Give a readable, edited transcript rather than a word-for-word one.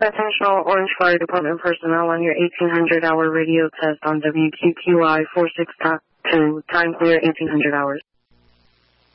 Attention all Orange Fire Department personnel on your 1800-hour radio test on WQQI 46.2. Time clear 1800 hours.